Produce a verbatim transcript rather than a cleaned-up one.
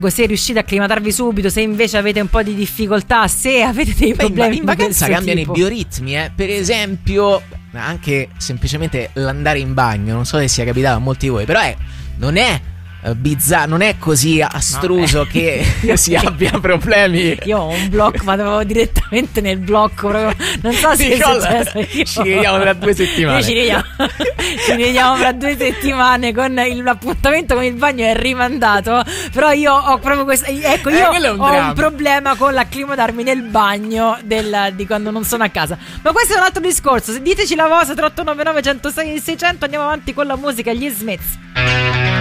se riuscite a acclimatarvi subito, se invece avete un po' di difficoltà, se avete dei problemi in vacanza cambiano tipo. i bioritmi, eh. Per esempio, anche semplicemente l'andare in bagno, non so se sia capitato a molti di voi, però è, non è uh, bizzarro, non è così astruso no, eh. che si abbia problemi. Io ho un blocco, vado direttamente nel blocco proprio. Non so se Nicola, è successo. Io... ci vediamo tra due settimane. Ci vediamo. Ci vediamo fra due settimane con il, l'appuntamento con il bagno è rimandato. Però io ho proprio questo. Ecco, io eh, un ho dramma. un problema con l'acclimatarmi nel bagno del, di quando non sono a casa. Ma questo è un altro discorso. Diteci la vostra tre otto nove nove uno zero sei sei zero zero. Andiamo avanti con la musica, gli Smiths.